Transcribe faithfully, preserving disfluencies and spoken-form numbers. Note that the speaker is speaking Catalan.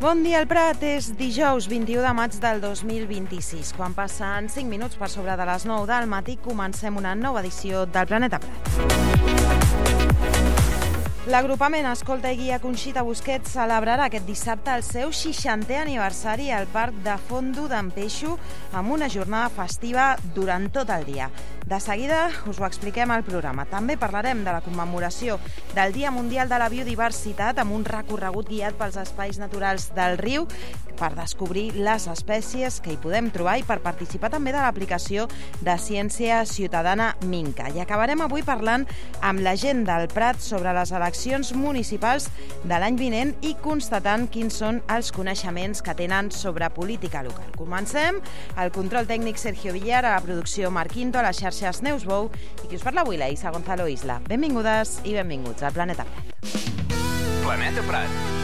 Bon dia al Prat, és dijous vint-i-u de maig del dos mil vint-i-sis. Quan passen cinc minuts per sobre de les nou del matí, comencem una nova edició del Planeta Prat. L'agrupament Escolta i Guia Conxita Busquets celebrarà aquest dissabte el seu seixantè aniversari al Parc de Fondo d'en Peixo amb una jornada festiva durant tot el dia. De seguida us ho expliquem al programa. També parlarem de la commemoració del Dia Mundial de la Biodiversitat amb un recorregut guiat pels espais naturals del riu per descobrir les espècies que hi podem trobar i per participar també de l'aplicació de Ciència Ciutadana Minca. I acabarem avui parlant amb la gent del Prat sobre les eleccions municipals de l'any vinent i constatant quins són els coneixements que tenen sobre política local. Comencem. El control tècnic Sergio Villar, a la producció Marc Quinto, a les xarxes Neus Bou i qui us parla avui, la Isa Gonzalo Isla. Benvingudes i benvinguts al Planeta Prat. Planeta Prat.